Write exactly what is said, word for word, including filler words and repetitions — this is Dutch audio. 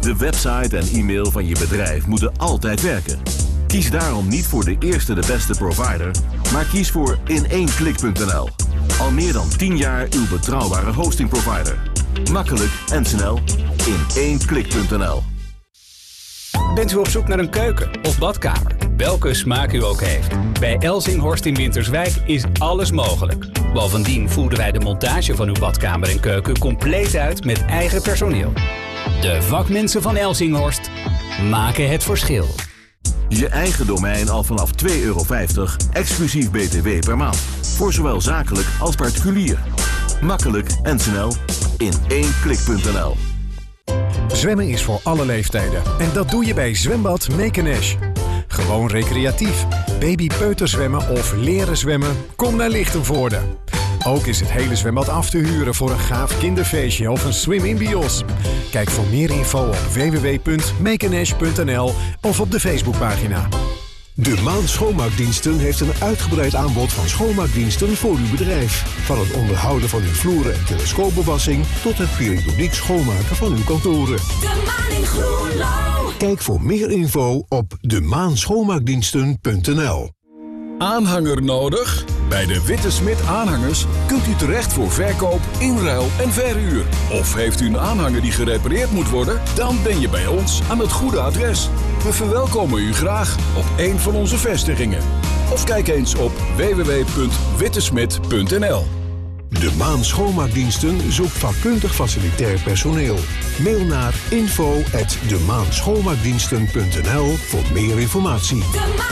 De website en e-mail van je bedrijf moeten altijd werken. Kies daarom niet voor de eerste de beste provider, maar kies voor in één klik punt n l. Al meer dan tien jaar uw betrouwbare hostingprovider. Makkelijk en snel in één klik punt n l. Bent u op zoek naar een keuken of badkamer? Welke smaak u ook heeft. Bij Elzinghorst in Winterswijk is alles mogelijk. Bovendien voeren wij de montage van uw badkamer en keuken compleet uit met eigen personeel. De vakmensen van Elzinghorst maken het verschil. Je eigen domein al vanaf twee euro vijftig, exclusief B T W per maand. Voor zowel zakelijk als particulier. Makkelijk en snel in één klik punt n l. Zwemmen is voor alle leeftijden. En dat doe je bij Zwembad Mekenesh. Gewoon recreatief. Baby-peuterzwemmen of leren zwemmen? Kom naar Lichtenvoorde. Ook is het hele zwembad af te huren voor een gaaf kinderfeestje of een swim-in bios. Kijk voor meer info op w w w punt mekenesh punt n l of op de Facebookpagina. De Maan Schoonmaakdiensten heeft een uitgebreid aanbod van schoonmaakdiensten voor uw bedrijf. Van het onderhouden van uw vloeren en telescoopbewassing tot het periodiek schoonmaken van uw kantoren. De Maan in Groenlo. Kijk voor meer info op de maan schoonmaakdiensten punt n l. Aanhanger nodig? Bij de Witte Smit Aanhangers kunt u terecht voor verkoop, inruil en verhuur. Of heeft u een aanhanger die gerepareerd moet worden? Dan ben je bij ons aan het goede adres. We verwelkomen u graag op een van onze vestigingen. Of kijk eens op w w w punt wittesmit punt n l. De Maan Schoonmaakdiensten zoekt vakkundig facilitair personeel. Mail naar info at de maan schoonmaakdiensten punt n l voor meer informatie.